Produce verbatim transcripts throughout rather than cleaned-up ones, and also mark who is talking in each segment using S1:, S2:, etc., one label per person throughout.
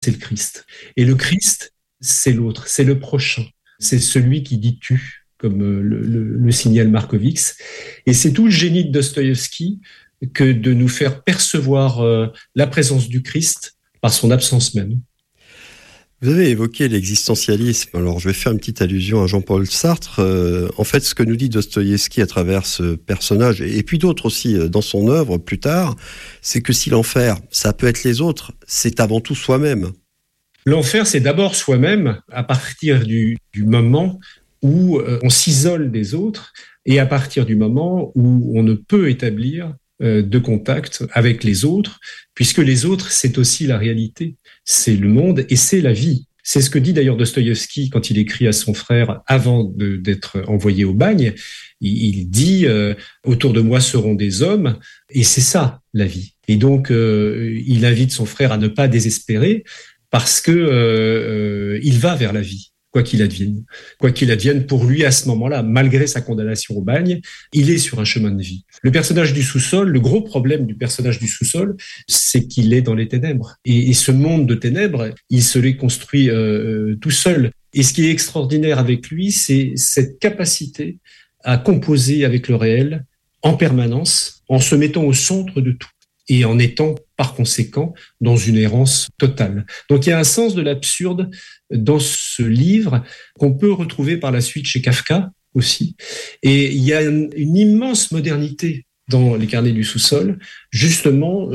S1: c'est le Christ. Et le Christ, c'est l'autre, c'est le prochain. C'est celui qui dit tu, comme le, le, le signale Markovits. Et c'est tout le génie de Dostoïevski que de nous faire percevoir euh, la présence du Christ par son absence même.
S2: Vous avez évoqué l'existentialisme. Alors, je vais faire une petite allusion à Jean-Paul Sartre. Euh, en fait, ce que nous dit Dostoïevski à travers ce personnage, et puis d'autres aussi dans son œuvre plus tard, c'est que si l'enfer, ça peut être les autres, c'est avant tout soi-même.
S1: L'enfer, c'est d'abord soi-même à partir du, du moment où euh, on s'isole des autres et à partir du moment où on ne peut établir euh, de contact avec les autres, puisque les autres, c'est aussi la réalité, c'est le monde et c'est la vie. C'est ce que dit d'ailleurs Dostoïevski quand il écrit à son frère avant de, d'être envoyé au bagne. Il, il dit euh, « Autour de moi seront des hommes » et c'est ça, la vie. Et donc, euh, il invite son frère à ne pas désespérer parce que euh, euh, il va vers la vie, quoi qu'il advienne. Quoi qu'il advienne, pour lui, à ce moment-là, malgré sa condamnation au bagne, il est sur un chemin de vie. Le personnage du sous-sol, le gros problème du personnage du sous-sol, c'est qu'il est dans les ténèbres. Et, et ce monde de ténèbres, il se l'est construit euh, tout seul. Et ce qui est extraordinaire avec lui, c'est cette capacité à composer avec le réel en permanence, en se mettant au centre de tout et en étant, par conséquent, dans une errance totale. Donc il y a un sens de l'absurde dans ce livre qu'on peut retrouver par la suite chez Kafka aussi. Et il y a une, une immense modernité dans les carnets du sous-sol, justement,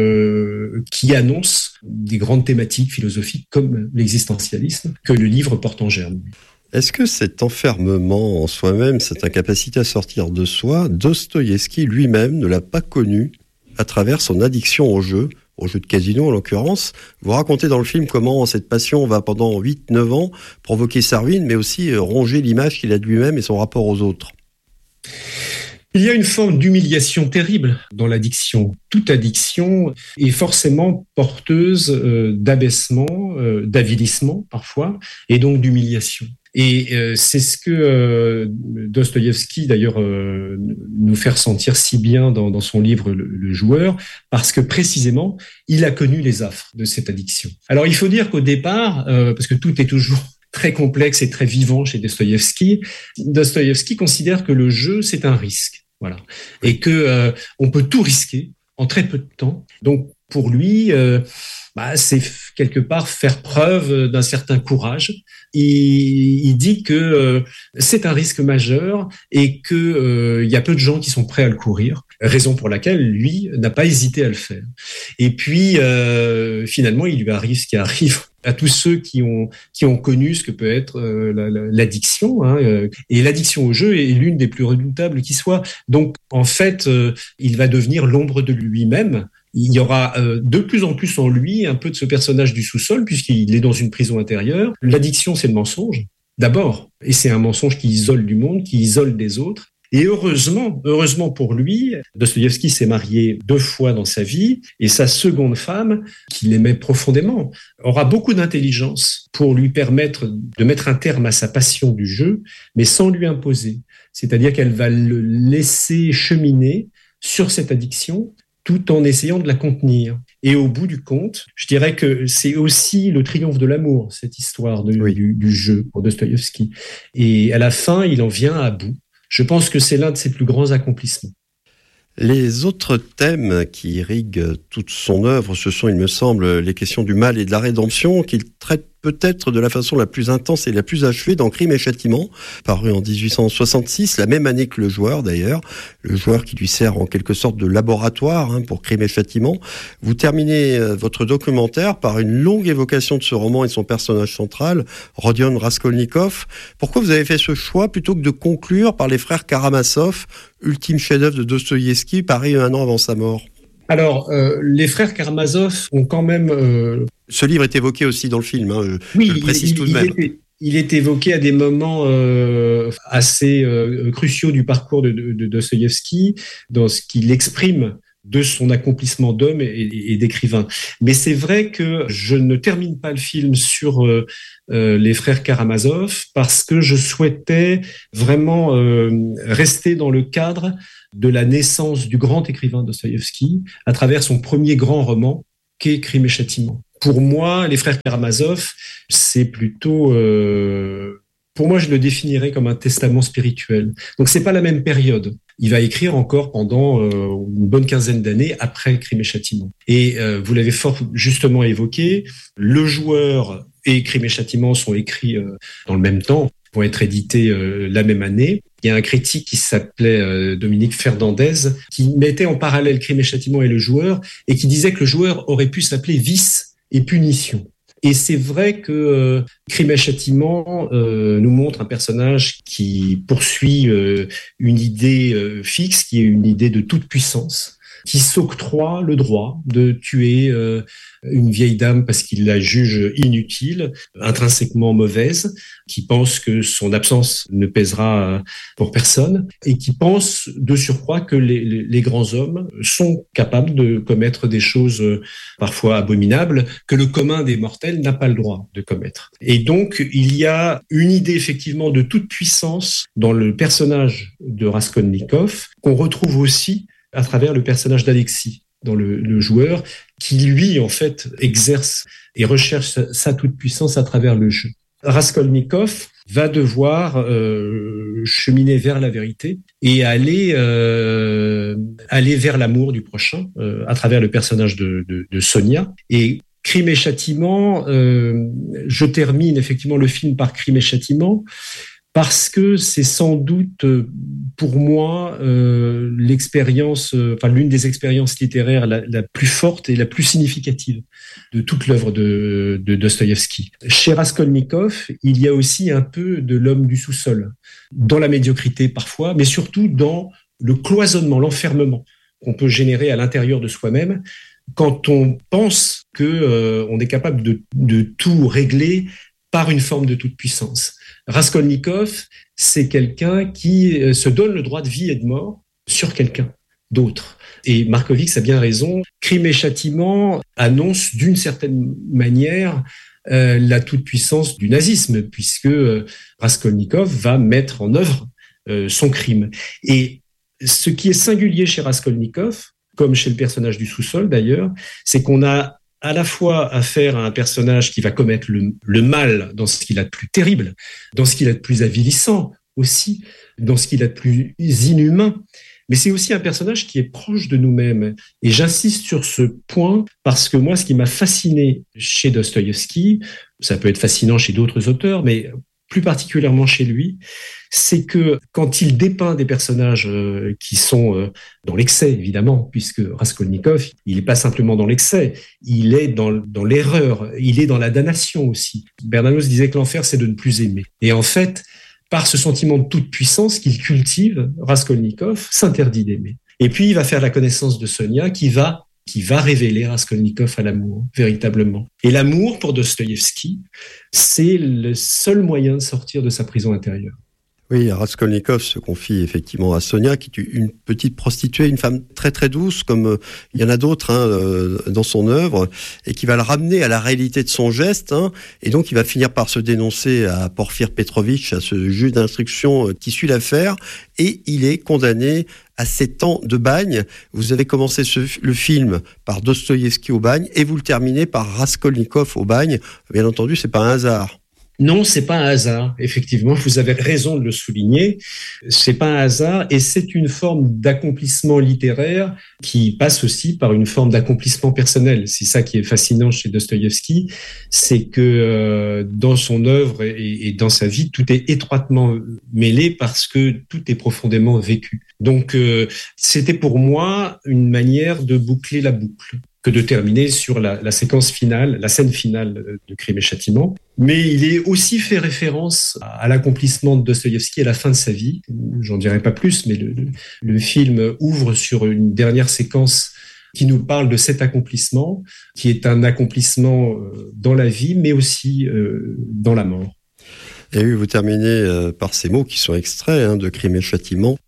S1: euh, qui annonce des grandes thématiques philosophiques comme l'existentialisme que le livre porte en germe.
S2: Est-ce que cet enfermement en soi-même, cette incapacité à sortir de soi, Dostoïevski lui-même ne l'a pas connu à travers son addiction au jeu, au jeu de casino en l'occurrence? Vous racontez dans le film comment cette passion va pendant huit neuf ans provoquer sa ruine, mais aussi ronger l'image qu'il a de lui-même et son rapport aux autres.
S1: Il y a une forme d'humiliation terrible dans l'addiction. Toute addiction est forcément porteuse euh, d'abaissement, euh, d'avilissement parfois, et donc d'humiliation. Et euh, c'est ce que euh, Dostoïevski, d'ailleurs, euh, nous fait ressentir si bien dans, dans son livre le, le Joueur, parce que précisément, il a connu les affres de cette addiction. Alors, il faut dire qu'au départ, euh, parce que tout est toujours très complexe et très vivant chez Dostoïevski, Dostoïevski considère que le jeu, c'est un risque. Voilà. Et que euh, on peut tout risquer en très peu de temps. Donc, pour lui, euh, bah, c'est quelque part faire preuve d'un certain courage. Il, il dit que euh, c'est un risque majeur et que euh, il y a peu de gens qui sont prêts à le courir, raison pour laquelle lui n'a pas hésité à le faire. Et puis euh, finalement, il lui arrive ce qui arrive à tous ceux qui ont qui ont connu ce que peut être euh, la, la, l'addiction, hein, euh, et l'addiction au jeu est l'une des plus redoutables qui soit. Donc en fait, euh, il va devenir l'ombre de lui-même. Il y aura euh, de plus en plus en lui un peu de ce personnage du sous-sol, puisqu'il est dans une prison intérieure. L'addiction, c'est le mensonge, d'abord. Et c'est un mensonge qui isole du monde, qui isole des autres. Et heureusement, heureusement pour lui, Dostoïevski s'est marié deux fois dans sa vie, et sa seconde femme, qu'il aimait profondément, aura beaucoup d'intelligence pour lui permettre de mettre un terme à sa passion du jeu, mais sans lui imposer. C'est-à-dire qu'elle va le laisser cheminer sur cette addiction, tout en essayant de la contenir. Et au bout du compte, je dirais que c'est aussi le triomphe de l'amour, cette histoire de, oui. du, du jeu pour Dostoïevski. Et à la fin, il en vient à bout. Je pense que c'est l'un de ses plus grands accomplissements.
S2: Les autres thèmes qui irriguent toute son œuvre, ce sont, il me semble, les questions du mal et de la rédemption, qu'il traite peut-être de la façon la plus intense et la plus achevée dans Crime et Châtiment, paru en dix-huit cent soixante-six, la même année que Le Joueur d'ailleurs, le joueur qui lui sert en quelque sorte de laboratoire hein, pour Crime et Châtiment. Vous terminez votre documentaire par une longue évocation de ce roman et de son personnage central, Rodion Raskolnikov. Pourquoi vous avez fait ce choix plutôt que de conclure par Les Frères Karamazov, ultime chef-d'œuvre de Dostoïevski, paru un an avant sa mort?
S1: Alors, euh, les frères Karamazov ont quand même... Euh...
S2: Ce livre est évoqué aussi dans le film, hein, je,
S1: oui,
S2: je le précise
S1: il,
S2: tout de
S1: il
S2: même.
S1: Est, il est évoqué à des moments euh, assez euh, cruciaux du parcours de, de, de Dostoïevski, dans ce qu'il exprime de son accomplissement d'homme et, et, et d'écrivain. Mais c'est vrai que je ne termine pas le film sur euh, euh, les frères Karamazov parce que je souhaitais vraiment euh, rester dans le cadre de la naissance du grand écrivain Dostoïevski à travers son premier grand roman qu'est Crime et Châtiment. Pour moi, les frères Karamazov, c'est plutôt... Euh, pour moi, je le définirais comme un testament spirituel. Donc, c'est pas la même période. Il va écrire encore pendant euh, une bonne quinzaine d'années après Crime et Châtiment. Et euh, vous l'avez fort justement évoqué, Le Joueur et Crime et Châtiment sont écrits euh, dans le même temps, vont être édités euh, la même année. Il y a un critique qui s'appelait euh, Dominique Fernandez, qui mettait en parallèle Crime et Châtiment et Le Joueur, et qui disait que Le Joueur aurait pu s'appeler Vice et Punition. Et c'est vrai que euh, Crime et Châtiment euh, nous montre un personnage qui poursuit euh, une idée euh, fixe, qui est une idée de toute puissance, qui s'octroie le droit de tuer euh, une vieille dame parce qu'il la juge inutile, intrinsèquement mauvaise, qui pense que son absence ne pèsera pour personne et qui pense de surcroît que les, les, les grands hommes sont capables de commettre des choses parfois abominables que le commun des mortels n'a pas le droit de commettre. Et donc, il y a une idée effectivement de toute puissance dans le personnage de Raskolnikov qu'on retrouve aussi à travers le personnage d'Alexis dans le, le joueur, qui lui, en fait, exerce et recherche sa, sa toute-puissance à travers le jeu. Raskolnikov va devoir euh, cheminer vers la vérité et aller, euh, aller vers l'amour du prochain euh, à travers le personnage de, de, de Sonia. Et Crime et Châtiment, euh, je termine effectivement le film par Crime et Châtiment, parce que c'est sans doute pour moi euh, l'expérience, euh, enfin l'une des expériences littéraires la, la plus forte et la plus significative de toute l'œuvre de, de Dostoïevski. Chez Raskolnikov, il y a aussi un peu de l'homme du sous-sol, dans la médiocrité parfois, mais surtout dans le cloisonnement, l'enfermement qu'on peut générer à l'intérieur de soi-même quand on pense que euh, on est capable de, de tout régler par une forme de toute puissance. Raskolnikov, c'est quelqu'un qui se donne le droit de vie et de mort sur quelqu'un d'autre. Et Markovits a bien raison. Crime et Châtiment annonce d'une certaine manière euh, la toute-puissance du nazisme, puisque euh, Raskolnikov va mettre en œuvre euh, son crime. Et ce qui est singulier chez Raskolnikov, comme chez le personnage du sous-sol d'ailleurs, c'est qu'on a à la fois affaire à un personnage qui va commettre le, le mal dans ce qu'il a de plus terrible, dans ce qu'il a de plus avilissant aussi, dans ce qu'il a de plus inhumain, mais c'est aussi un personnage qui est proche de nous-mêmes. Et j'insiste sur ce point parce que moi, ce qui m'a fasciné chez Dostoïevski, ça peut être fascinant chez d'autres auteurs, mais plus particulièrement chez lui, c'est que quand il dépeint des personnages euh, qui sont euh, dans l'excès, évidemment, puisque Raskolnikov, il n'est pas simplement dans l'excès, il est dans, dans l'erreur, il est dans la damnation aussi. Bernanos disait que l'enfer, c'est de ne plus aimer. Et en fait, par ce sentiment de toute puissance qu'il cultive, Raskolnikov s'interdit d'aimer. Et puis, il va faire la connaissance de Sonia qui va qui va révéler Raskolnikov à l'amour, véritablement. Et l'amour, pour Dostoïevski, c'est le seul moyen de sortir de sa prison intérieure.
S2: Oui, Raskolnikov se confie effectivement à Sonia, qui est une petite prostituée, une femme très très douce, comme euh, il y en a d'autres hein, euh, dans son œuvre, et qui va le ramener à la réalité de son geste, hein, et donc il va finir par se dénoncer à Porfir Petrovitch, à ce juge d'instruction euh, qui suit l'affaire, et il est condamné à sept ans de bagne. Vous avez commencé ce, le film par Dostoïevski au bagne, et vous le terminez par Raskolnikov au bagne. Bien entendu, c'est pas un hasard.
S1: Non, c'est pas un hasard. Effectivement, vous avez raison de le souligner. C'est pas un hasard et c'est une forme d'accomplissement littéraire qui passe aussi par une forme d'accomplissement personnel. C'est ça qui est fascinant chez Dostoïevski, c'est que euh, dans son œuvre et, et dans sa vie, tout est étroitement mêlé parce que tout est profondément vécu. Donc, euh, c'était pour moi une manière de boucler la boucle, que de terminer sur la, la séquence finale, la scène finale de Crime et Châtiment. Mais il est aussi fait référence à l'accomplissement de Dostoïevski à la fin de sa vie. J'en dirai pas plus, mais le, le, le film ouvre sur une dernière séquence qui nous parle de cet accomplissement, qui est un accomplissement dans la vie, mais aussi euh, dans la mort.
S2: Et oui, vous terminez euh, par ces mots qui sont extraits hein, de Crime et Châtiment.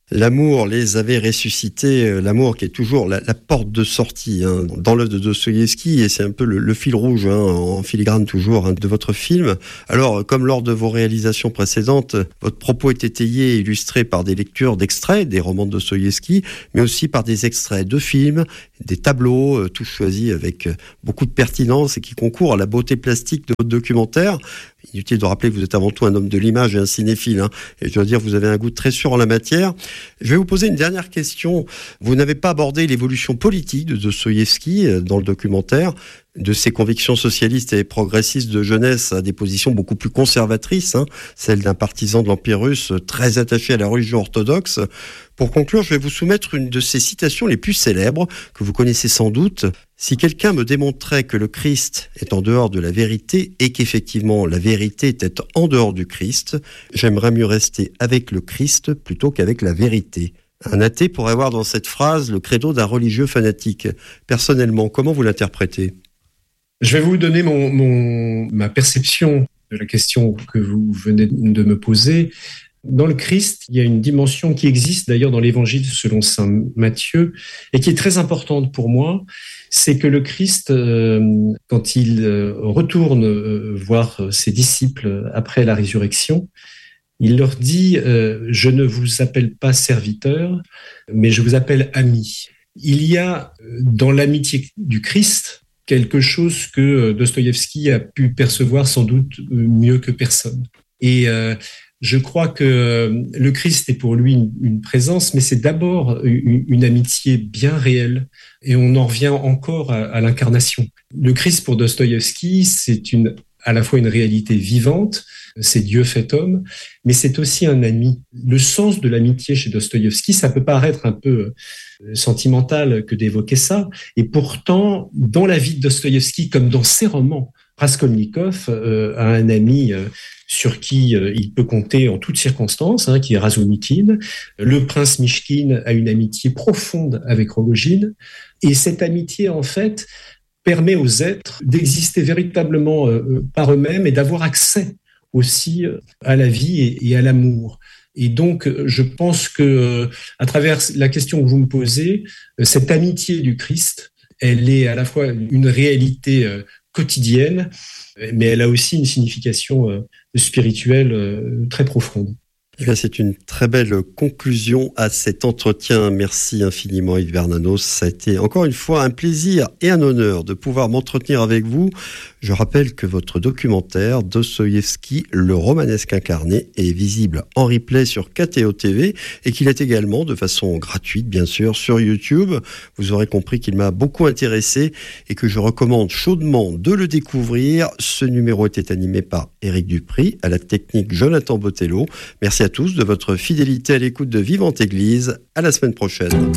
S2: L'amour les avait ressuscités, l'amour qui est toujours la, la porte de sortie hein, dans l'œuvre de Dostoïevski, et c'est un peu le, le fil rouge, hein, en filigrane toujours, hein, de votre film. Alors, comme lors de vos réalisations précédentes, votre propos est étayé et illustré par des lectures d'extraits des romans de Dostoïevski, mais aussi par des extraits de films, des tableaux, euh, tous choisis avec beaucoup de pertinence et qui concourent à la beauté plastique de votre documentaire. Inutile de rappeler que vous êtes avant tout un homme de l'image et un cinéphile, hein, et je dois dire que vous avez un goût très sûr en la matière. Je vais vous poser une dernière question. Vous n'avez pas abordé l'évolution politique de Dostoïevski dans le documentaire, de ses convictions socialistes et progressistes de jeunesse à des positions beaucoup plus conservatrices, hein, celles d'un partisan de l'Empire russe très attaché à la religion orthodoxe. Pour conclure, je vais vous soumettre une de ses citations les plus célèbres, que vous connaissez sans doute. « Si quelqu'un me démontrait que le Christ est en dehors de la vérité et qu'effectivement la vérité était en dehors du Christ, j'aimerais mieux rester avec le Christ plutôt qu'avec la vérité. » Un athée pourrait voir dans cette phrase le credo d'un religieux fanatique. Personnellement, comment vous l'interprétez ?
S1: Je vais vous donner mon, mon, ma perception de la question que vous venez de me poser. Dans le Christ, il y a une dimension qui existe d'ailleurs dans l'Évangile selon saint Matthieu et qui est très importante pour moi, c'est que le Christ, euh, quand il euh, retourne euh, voir ses disciples après la résurrection, il leur dit euh, « Je ne vous appelle pas serviteur, mais je vous appelle ami ». Il y a dans l'amitié du Christ quelque chose que Dostoïevski a pu percevoir sans doute mieux que personne. Et euh, je crois que le Christ est pour lui une, une présence, mais c'est d'abord une, une amitié bien réelle. Et on en revient encore à, à l'incarnation. Le Christ pour Dostoïevski, c'est une, à la fois une réalité vivante, c'est Dieu fait homme, mais c'est aussi un ami. Le sens de l'amitié chez Dostoïevski, ça peut paraître un peu sentimental que d'évoquer ça, et pourtant, dans la vie de Dostoïevski, comme dans ses romans, Raskolnikov euh, a un ami euh, sur qui euh, il peut compter en toutes circonstances, hein, qui est Razumikine. Le prince Mishkin a une amitié profonde avec Rogojine, et cette amitié, en fait, permet aux êtres d'exister véritablement euh, par eux-mêmes et d'avoir accès aussi à la vie et, et à l'amour. Et donc, je pense que, à travers la question que vous me posez, cette amitié du Christ, elle est à la fois une réalité quotidienne, mais elle a aussi une signification spirituelle très profonde.
S2: Eh bien, c'est une très belle conclusion à cet entretien. Merci infiniment Yves Bernanos. Ça a été encore une fois un plaisir et un honneur de pouvoir m'entretenir avec vous. Je rappelle que votre documentaire Dostoïevski, le romanesque incarné, est visible en replay sur K T O T V et qu'il est également de façon gratuite, bien sûr, sur YouTube. Vous aurez compris qu'il m'a beaucoup intéressé et que je recommande chaudement de le découvrir. Ce numéro était animé par Éric Dupry, à la technique Jonathan Botello. Merci à tous de votre fidélité à l'écoute de Vivante Église. À la semaine prochaine.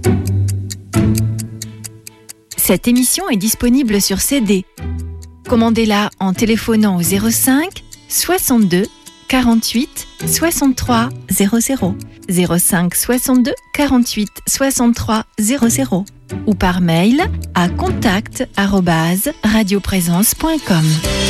S3: Cette émission est disponible sur C D. Commandez-la en téléphonant au zéro cinq soixante-deux quarante-huit soixante-trois zéro zéro, zéro cinq soixante-deux quarante-huit soixante-trois zéro zéro ou par mail à contact arobase radioprésence point com.